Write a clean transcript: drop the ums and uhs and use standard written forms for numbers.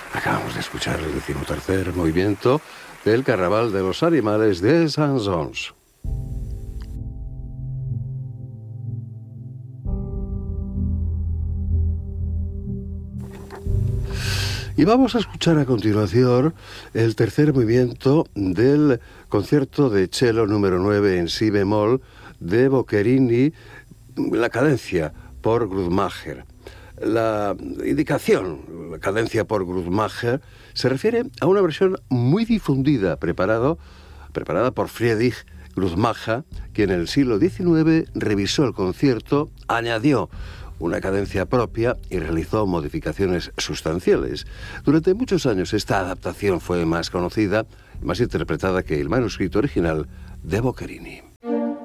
Acabamos de escuchar el 13º movimiento del Carnaval de los Animales de Saint-Saëns. Y vamos a escuchar a continuación el tercer movimiento del concierto de cello número 9 en si bemol de Boccherini, la cadencia por Grutmacher. La indicación, la cadencia por Grutmacher, se refiere a una versión muy difundida, preparada por Friedrich Grutmacher, quien en el siglo XIX revisó el concierto, añadió una cadencia propia y realizó modificaciones sustanciales. Durante muchos años esta adaptación fue más conocida y más interpretada que el manuscrito original de Boccherini.